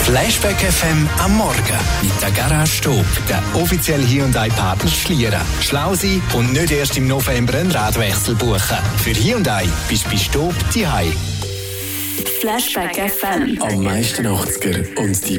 Flashback FM am Morgen mit der Garage Stop, der offizielle Hyundai-Partner Schlieren. Schlau sein und nicht erst im November einen Radwechsel buchen. Für Hyundai bist du bei Stop zu Hause. Flashback FM. Am meisten 80er und die